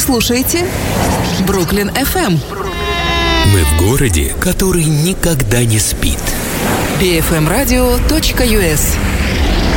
слушаете Бруклин FM. Мы в городе, который никогда не спит. bfmradio.us